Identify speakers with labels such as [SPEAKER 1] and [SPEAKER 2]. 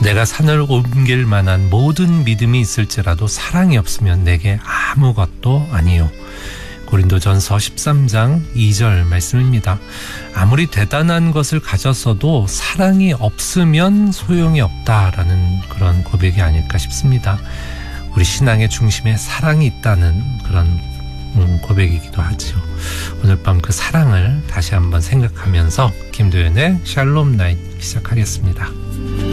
[SPEAKER 1] 내가 산을 옮길 만한 모든 믿음이 있을지라도 사랑이 없으면 내게 아무것도 아니요. 고린도전서 13장 2절 말씀입니다. 아무리 대단한 것을 가졌어도 사랑이 없으면 소용이 없다라는 그런 고백이 아닐까 싶습니다. 우리 신앙의 중심에 사랑이 있다는 그런 고백이기도 하죠. 오늘 밤 그 사랑을 다시 한번 생각하면서 김도연의 샬롬 나잇 시작하겠습니다.